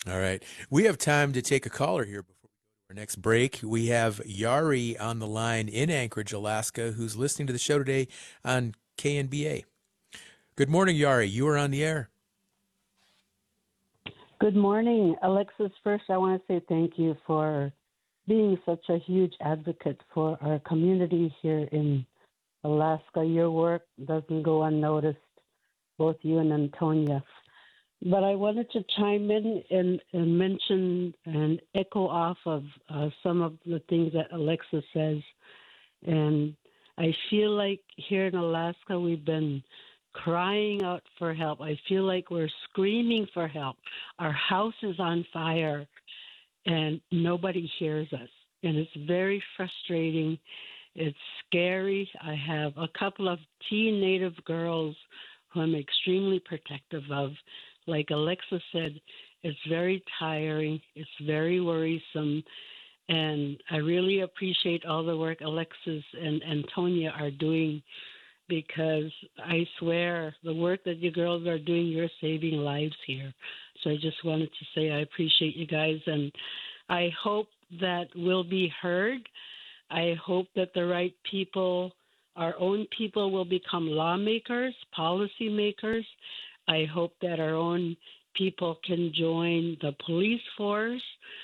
All right. We have time to take a caller here before our next break. We have Yari on the line in Anchorage, Alaska, who's listening to the show today on KNBA. Good morning, Yari. You are on the air. Good morning, Alexis. First, I want to say thank you for being such a huge advocate for our community here in Alaska. Your work doesn't go unnoticed, both you and Antonia. But I wanted to chime in and mention and echo off of some of the things that Alexis says. And I feel like here in Alaska, we've been crying out for help. I feel like we're screaming for help. Our house is on fire and nobody hears us. And it's very frustrating. It's scary. I have a couple of teen Native girls who I'm extremely protective of. Like Alexa said, it's very tiring, it's very worrisome. And I really appreciate all the work Alexis and Antonia are doing because I swear the work that you girls are doing, you're saving lives here. So I just wanted to say I appreciate you guys, and I hope that we'll be heard. I hope that the right people, our own people, will become lawmakers, policy makers. I hope that our own people can join the police force,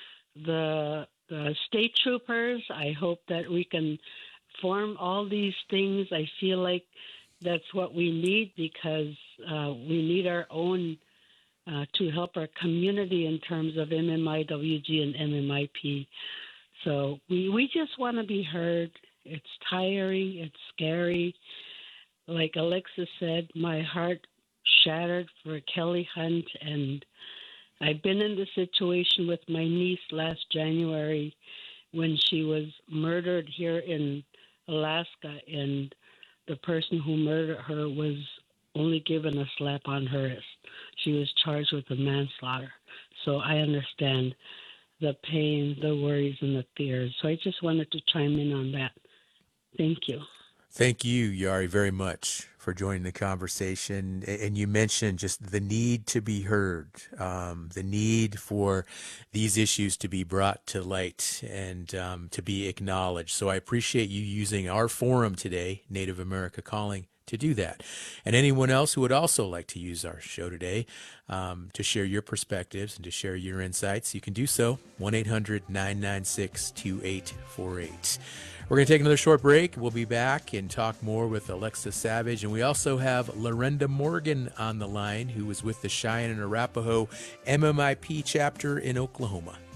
the state troopers. I hope that we can form all these things. I feel like that's what we need because we need our own to help our community in terms of MMIWG and MMIP. So we just want to be heard. It's tiring. It's scary. Like Alexa said, my heart shattered for Kelly Hunt, and I've been in the situation with my niece last January when she was murdered here in Alaska, and the person who murdered her was only given a slap on her wrist. She was charged with a manslaughter. So I understand the pain, the worries, and the fears. So I just wanted to chime in on that. Thank you. Thank you, Yari, very much for joining the conversation. And you mentioned just the need to be heard, the need for these issues to be brought to light and to be acknowledged. So I appreciate you using our forum today, Native America Calling, to do that. And anyone else who would also like to use our show today to share your perspectives and to share your insights, you can do so. 1-800-996-2848. We're going to take another short break. We'll be back and talk more with Alexa Savage. And we also have Lorenda Morgan on the line, who was with the Cheyenne and Arapaho MMIP chapter in Oklahoma.